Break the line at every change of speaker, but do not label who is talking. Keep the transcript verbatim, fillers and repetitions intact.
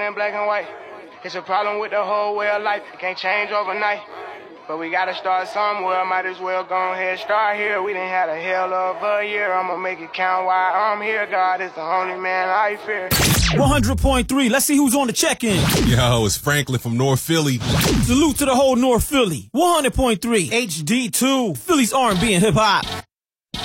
in black and white. It's a problem with the whole way of life. It can't change overnight. But we gotta start somewhere. Might as well go ahead, start here. We done had a hell of a year. I'ma make it count while I'm here. God is the only man I fear.
one hundred point three. Let's see who's on the check-in.
Yo, it's Franklin from North Philly.
Salute to the whole North Philly. one hundred point three H D two. Philly's R and B and hip-hop.